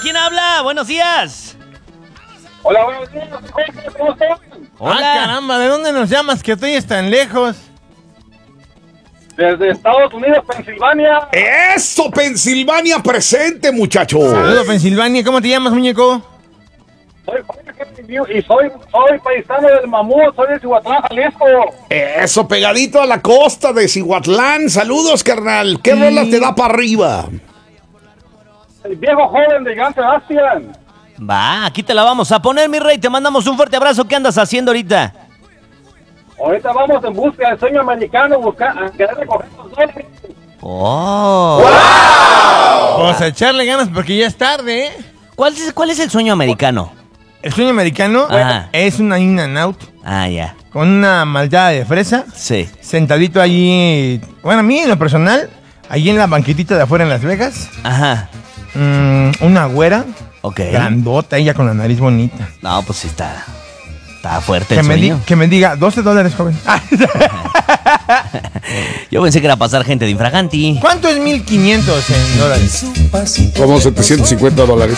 ¿quién habla? Buenos días. Hola, buenos días. ¿Cómo estás? Hola. Ah, caramba, ¿de dónde nos llamas que tú estás tan lejos? Desde Estados Unidos, Pensilvania. ¡Eso, Pensilvania presente, muchacho! Saludos, Pensilvania. ¿Cómo te llamas, muñeco? Soy y soy paisano del Mamut, soy de Cihuatlán, Jalisco. Eso, pegadito a la costa de Cihuatlán. Saludos, carnal. ¿Qué rolas te da para arriba? El viejo joven de Joan Sebastián. Va, aquí te la vamos a poner, mi rey. Te mandamos un fuerte abrazo. ¿Qué andas haciendo ahorita? Ahorita vamos en busca del sueño americano, a querer recoger los dólares. Oh. Vamos a echarle ganas porque ya es tarde, ¿eh? ¿Cuál es el sueño americano? El sueño americano es una in and out Ah, ya. con una malteada de fresa, Sí. sentadito allí, bueno, a mí en lo personal, allí en la banquetita de afuera en Las Vegas, Ajá. una güera, Ok. grandota, ella con la nariz bonita. No, pues sí está fuerte el Que sueño. me diga, $12, joven. Yo pensé que era pasar gente de infraganti. ¿Cuánto es $1,500 en dólares? Como $750.